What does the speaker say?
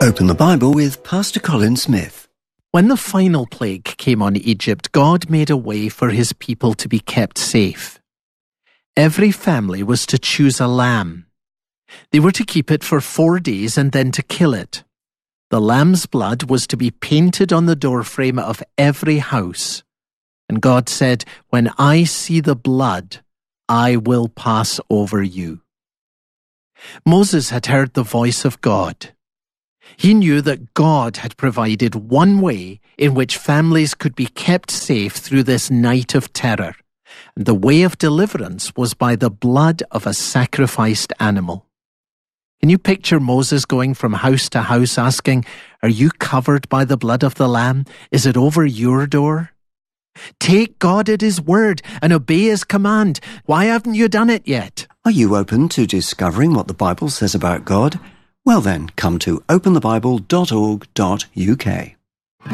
Open the Bible with Pastor Colin Smith. When the final plague came on Egypt, God made a way for his people to be kept safe. Every family was to choose a lamb. They were to keep it for 4 days and then to kill it. The lamb's blood was to be painted on the doorframe of every house. And God said, "When I see the blood, I will pass over you." Moses had heard the voice of God. He knew that God had provided one way in which families could be kept safe through this night of terror. And the way of deliverance was by the blood of a sacrificed animal. Can you picture Moses going from house to house asking, "Are you covered by the blood of the Lamb? Is it over your door?" Take God at his word and obey his command. Why haven't you done it yet? Are you open to discovering what the Bible says about God? Well then, come to openthebible.org.uk.